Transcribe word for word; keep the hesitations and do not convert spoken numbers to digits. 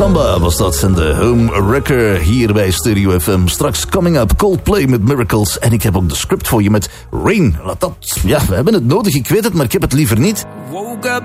Samba was dat en de Home Wrecker hier bij Stereo F M. Straks coming up Coldplay met Miracles. En ik heb ook de script voor je met Rain. Laat dat, ja, we hebben het nodig, ik weet het, maar ik heb het liever niet.